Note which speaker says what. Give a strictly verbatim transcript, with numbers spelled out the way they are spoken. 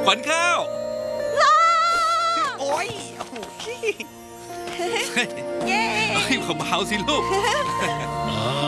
Speaker 1: ขวัญข้าว
Speaker 2: โอ้ยโอ้โห
Speaker 1: เฮ้ย
Speaker 3: เย้
Speaker 1: เฮ้ยเบาๆสิลูก
Speaker 4: อ่า